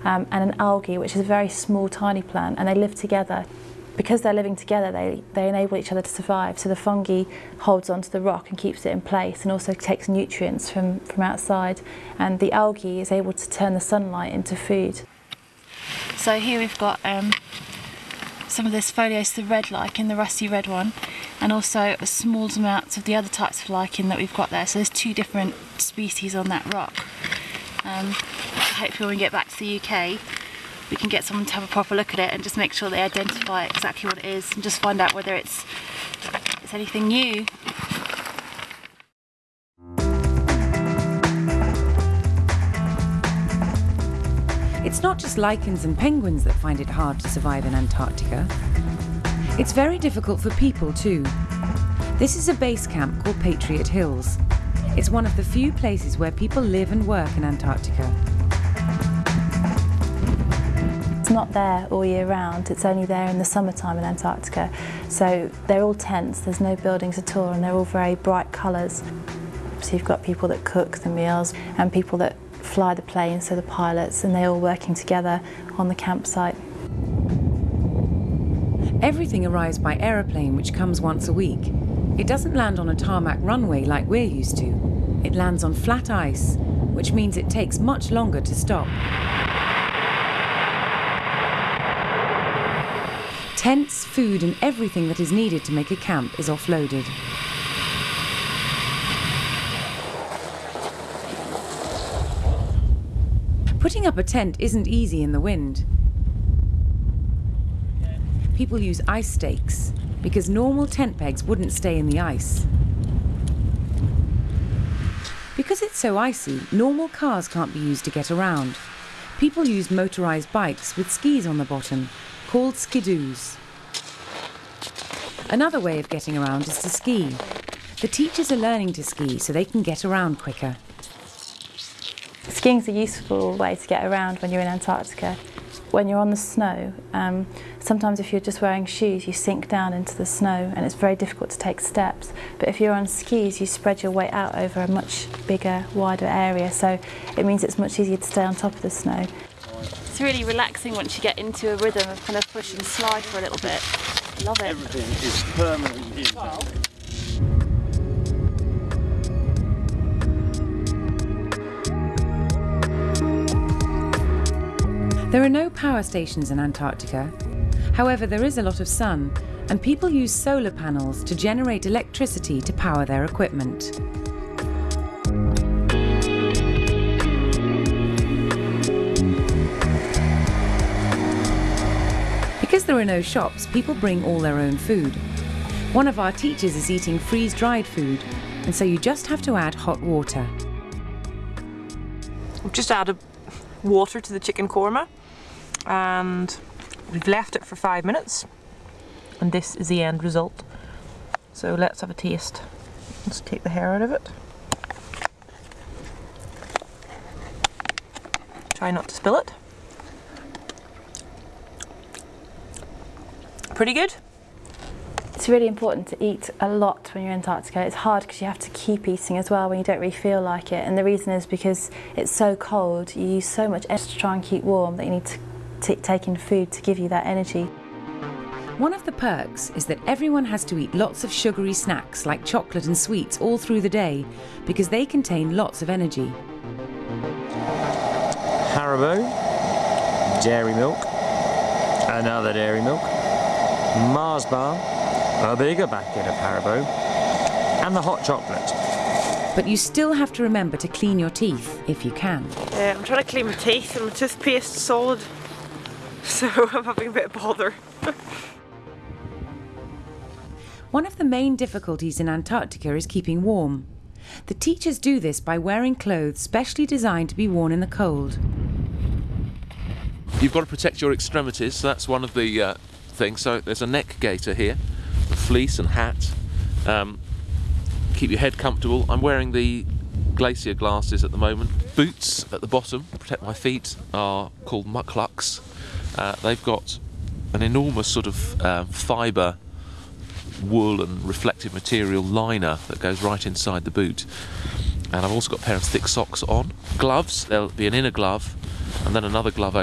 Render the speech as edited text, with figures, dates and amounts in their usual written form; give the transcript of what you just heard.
and an algae, which is a very small, tiny plant, and they live together. Because they're living together, they enable each other to survive. So the fungi holds onto the rock and keeps it in place, and also takes nutrients from outside. And the algae is able to turn the sunlight into food. So here we've got some of this Pholios, the red lichen, the rusty red one, and also a small amount of the other types of lichen that we've got there. So there's 2 different species on that rock. Hopefully when we get back to the UK, we can get someone to have a proper look at it and just make sure they identify exactly what it is and just find out whether it's anything new. It's not just lichens and penguins that find it hard to survive in Antarctica. It's very difficult for people too. This is a base camp called Patriot Hills. It's one of the few places where people live and work in Antarctica. It's not there all year round, it's only there in the summertime in Antarctica. So they're all tents, there's no buildings at all, and they're all very bright colours. So you've got people that cook the meals and people that fly the planes, so the pilots, and they're all working together on the campsite. Everything arrives by aeroplane, which comes once a week. It doesn't land on a tarmac runway like we're used to. It lands on flat ice, which means it takes much longer to stop. Tents, food and everything that is needed to make a camp is offloaded. Putting up a tent isn't easy in the wind. People use ice stakes because normal tent pegs wouldn't stay in the ice. Because it's so icy, normal cars can't be used to get around. People use motorised bikes with skis on the bottom, called skidoos. Another way of getting around is to ski. The teachers are learning to ski so they can get around quicker. Skiing is a useful way to get around when you're in Antarctica. When you're on the snow, sometimes if you're just wearing shoes, you sink down into the snow and it's very difficult to take steps. But if you're on skis, you spread your weight out over a much bigger, wider area, so it means it's much easier to stay on top of the snow. It's really relaxing once you get into a rhythm of kind of push and slide for a little bit. Love it. Everything is permanently intact. There are no power stations in Antarctica. However, there is a lot of sun, and people use solar panels to generate electricity to power their equipment. Because there are no shops, people bring all their own food. One of our teachers is eating freeze-dried food, and so you just have to add hot water. We've just added water to the chicken korma, and we've left it for 5 minutes, and this is the end result. So let's have a taste. Let's take the hair out of it. Try not to spill it. Pretty good. It's really important to eat a lot when you're in Antarctica. It's hard because you have to keep eating as well when you don't really feel like it, and the reason is because it's so cold, you use so much energy to try and keep warm that you need to take in food to give you that energy. One of the perks is that everyone has to eat lots of sugary snacks like chocolate and sweets all through the day because they contain lots of energy. Haribo, dairy milk, another dairy milk, Mars bar, a bigger packet of Haribo, and the hot chocolate. But you still have to remember to clean your teeth if you can. I'm trying to clean my teeth and my toothpaste's solid, so I'm having a bit of bother. One of the main difficulties in Antarctica is keeping warm. The teachers do this by wearing clothes specially designed to be worn in the cold. You've got to protect your extremities, so that's one of the things. So there's a neck gaiter here, a fleece and hat. Keep your head comfortable. I'm wearing the glacier glasses at the moment. Boots at the bottom, protect my feet, are called mucklucks. They've got an enormous sort of fibre, wool and reflective material liner that goes right inside the boot. And I've also got a pair of thick socks on. Gloves, there'll be an inner glove and then another glove over